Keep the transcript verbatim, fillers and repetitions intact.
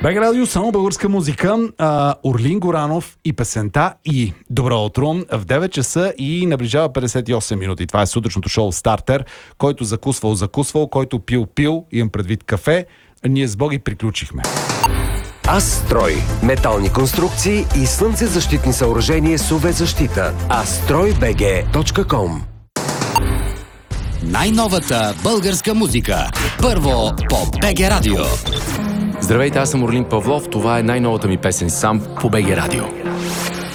БГ Радио, само българска музика. А, Орлин Горанов и песента И. Добро утро. В девет часа и наближава петдесет и осем минути. Това е сутрешното шоу Стартер, който закусвал, закусвал, който пил, пил, имам предвид кафе. Ние с Боги приключихме. Астрой. Метални конструкции и слънцезащитни съоръжения с ю ви защита. астрой би джи точка ком. Най-новата българска музика. Първо по БГ Радио. Здравейте, аз съм Орлин Павлов. Това е най-новата ми песен сам по БГ Радио.